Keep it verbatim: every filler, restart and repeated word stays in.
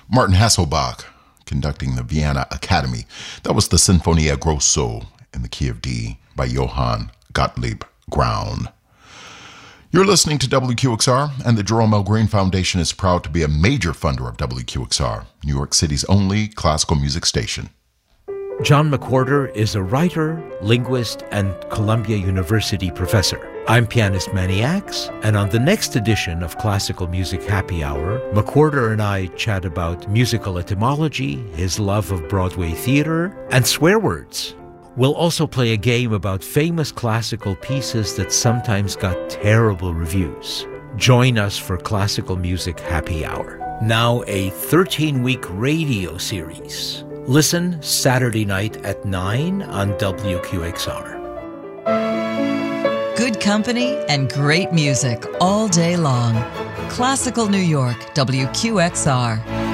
Martin Hasselbach conducting the Vienna Academy. That was the Sinfonia Grosso in the key of D by Johann Gottlieb Graun. You're listening to W Q X R, and the Jerome L. Green Foundation is proud to be a major funder of W Q X R, New York City's only classical music station. John McWhorter is a writer, linguist, and Columbia University professor. I'm pianist Manny Axe, and on the next edition of Classical Music Happy Hour, McWhorter and I chat about musical etymology, his love of Broadway theater, and swear words. We'll also play a game about famous classical pieces that sometimes got terrible reviews. Join us for Classical Music Happy Hour. Now a thirteen-week radio series. Listen Saturday night at nine on W Q X R. Good company and great music all day long. Classical New York, W Q X R.